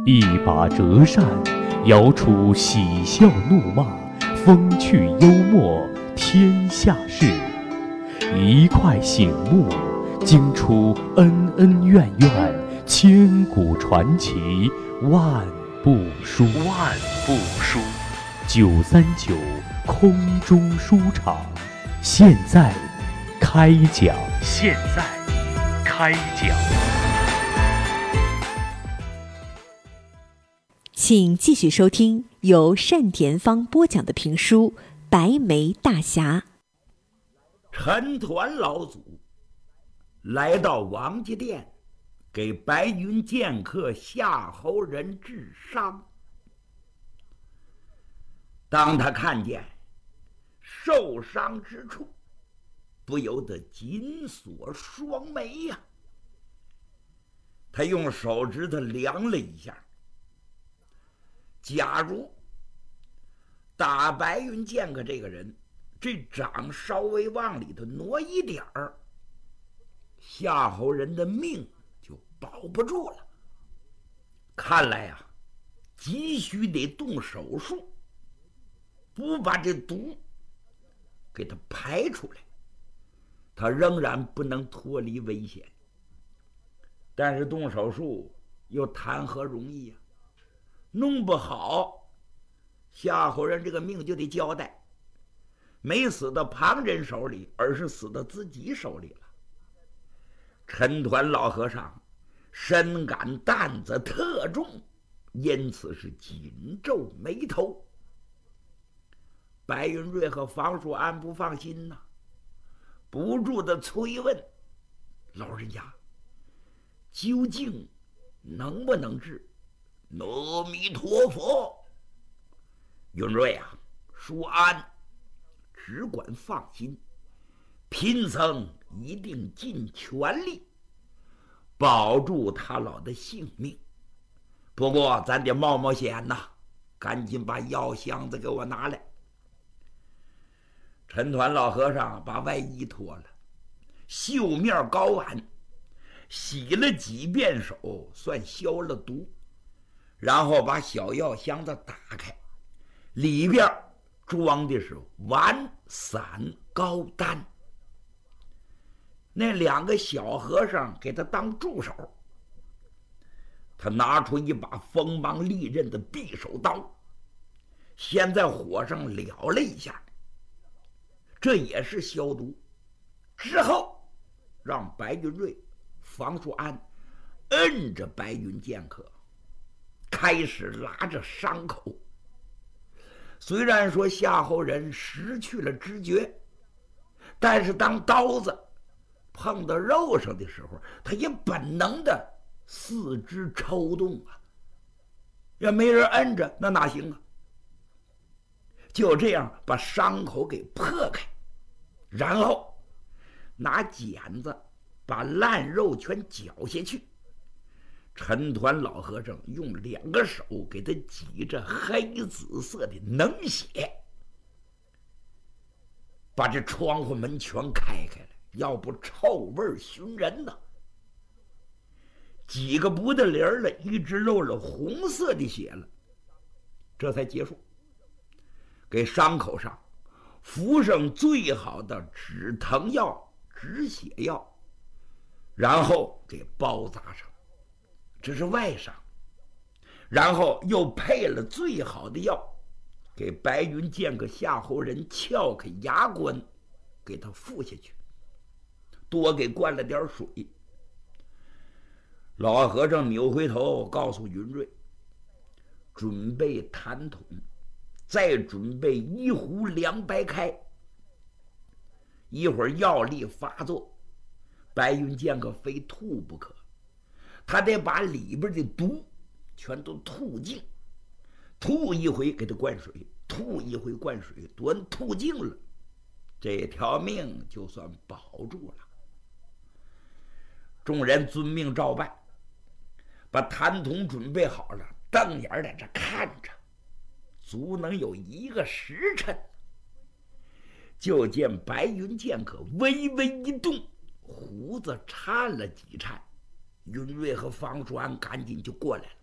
一把折扇，摇出喜笑怒骂，风趣幽默，天下事；一块醒目，惊出恩恩怨怨，千古传奇，万部书。939空中书场，现在开讲。 请继续收听由单田芳播讲的评书《白眉大侠》。 陈抟老祖来到王家店，给白云剑客夏侯仁治伤。当他看见受伤之处，不由得紧锁双眉呀。他用手指头量了一下，假如打白云剑客这个人，这掌稍微往里头挪一点儿，夏侯仁的命就保不住了。看来啊，急需得动手术，不把这毒给他排出来，他仍然不能脱离危险。但是动手术又谈何容易呀？弄不好夏侯仁这个命就得交代，没死到旁人手里，而是死到自己手里了。陈抟老和尚深感担子特重，因此是紧皱眉头。白云瑞和房叔安不放心呐，不住的催问：老人家究竟能不能治？阿弥陀佛。云瑞啊，叔安只管放心，贫僧一定尽全力保住他老的性命。不过咱得冒险呐，赶紧把药箱子给我拿来。陈抟老和尚把外衣脱了，绣面膏碗，洗了几遍手，算消了毒，然后把小药箱子打开，里边装的是丸、散、膏、丹。那两个小和尚给他当助手，他拿出一把锋芒利刃的匕首刀，先在火上燎了一下，这也是消毒。之后让白云瑞、房叔安摁着白云剑客，开始拉着伤口。虽然说夏侯仁失去了知觉，但是当刀子碰到肉上的时候，他也本能的四肢抽动啊。要没人摁着，那哪行啊？就这样把伤口给破开，然后拿剪子把烂肉全绞下去。陈抟老和尚用两个手给他挤着黑紫色的脓血，把这窗户门全开了，要不臭味熏人呢。几个不得灵了，一直漏了红色的血了，这才结束。给伤口上敷上最好的止疼药、止血药，然后给包扎上，这是外伤。然后又配了最好的药，给白云剑客夏侯仁撬开牙关，给他服下去，多给灌了点水。老和尚扭回头告诉云瑞，准备痰桶，再准备一壶凉白开。一会儿药力发作，白云剑客非吐不可，他得把里边的毒全都吐尽，吐一回给他灌水，吐一回灌水，等吐尽了，这条命就算保住了。众人遵命照办，把痰桶准备好了，瞪眼在这看着，足能有1个时辰。就见白云剑客微微一动，胡子颤了几颤，云瑞和房叔安赶紧就过来了。